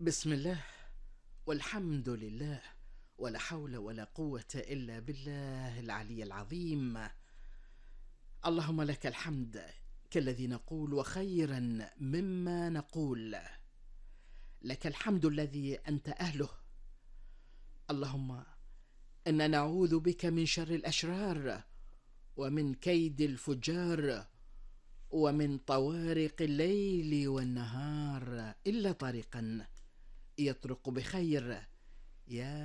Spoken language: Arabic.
بسم الله والحمد لله ولا حول ولا قوة إلا بالله العلي العظيم. اللهم لك الحمد كالذي نقول وخيرا مما نقول. لك الحمد الذي أنت أهله. اللهم إنا نعوذ بك من شر الأشرار ومن كيد الفجار ومن طوارق الليل والنهار إلا طارقا يطرق بخير. يا